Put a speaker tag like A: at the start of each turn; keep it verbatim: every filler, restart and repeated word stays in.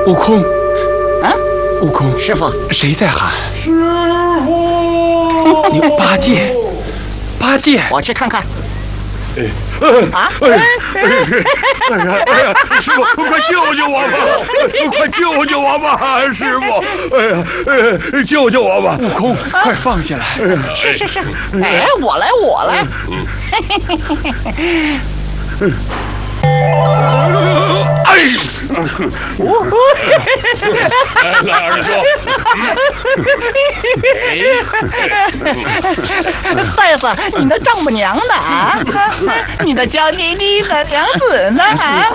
A: 悟空，
B: 啊，
A: 悟空，
B: 师傅，
A: 谁在喊？
C: 师傅，
A: 你八戒，八戒，
B: 我去看看。
C: 啊！哎呀，哎呀，师傅，快救救我吧！快救救我吧，师傅！哎呀，哎，救救我吧！
A: 悟空，快放下来！
B: 是是是，哎，我来，我来。
C: 哎，
D: 来，二师
B: 兄，赛斯，你的丈母娘呢？啊，你的娇滴滴的娘子呢？啊，